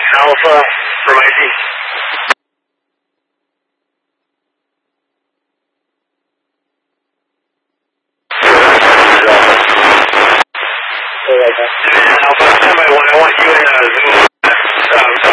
Alpha from ID. Alpha, I want you in Zoom.